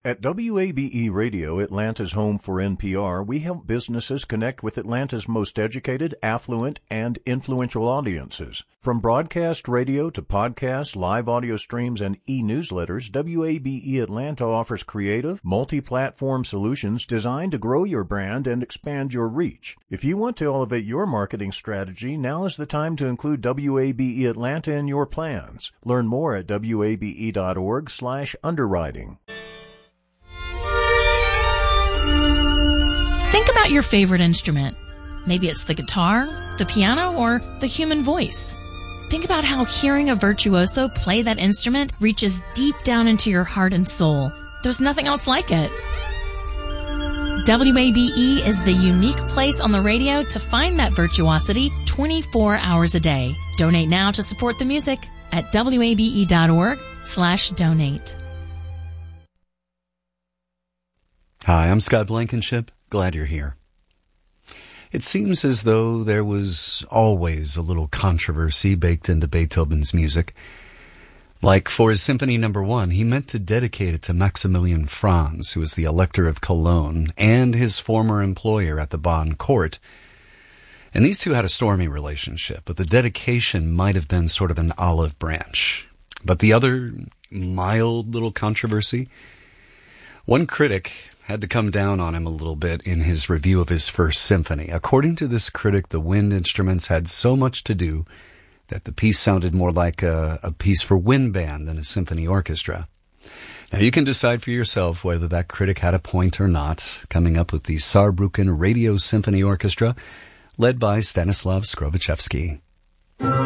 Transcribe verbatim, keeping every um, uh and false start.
At W A B E Radio, Atlanta's home for N P R, we help businesses connect with Atlanta's most educated, affluent, and influential audiences. From broadcast radio to podcasts, live audio streams, and e-newsletters, W A B E Atlanta offers creative, multi-platform solutions designed to grow your brand and expand your reach. If you want to elevate your marketing strategy, now is the time to include W A B E Atlanta in your plans. Learn more at W A B E dot org slash underwriting. Think about your favorite instrument. Maybe it's the guitar, the piano, or the human voice. Think about how hearing a virtuoso play that instrument reaches deep down into your heart and soul. There's nothing else like it. W A B E is the unique place on the radio to find that virtuosity twenty-four hours a day. Donate now to support the music at W A B E dot org slash donate. Hi, I'm Scott Blankenship. Glad you're here. It seems as though there was always a little controversy baked into Beethoven's music. Like for his Symphony Number One, he meant to dedicate it to Maximilian Franz, who was the Elector of Cologne and his former employer at the Bonn court. And these two had a stormy relationship, but the dedication might have been sort of an olive branch. But the other mild little controversy, one critic had to come down on him a little bit in his review of his first symphony. According to this critic, the wind instruments had so much to do that the piece sounded more like a, a piece for wind band than a symphony orchestra. Now you can decide for yourself whether that critic had a point or not, coming up with the Saarbrücken Radio Symphony Orchestra, led by Stanislav Skrovichevsky.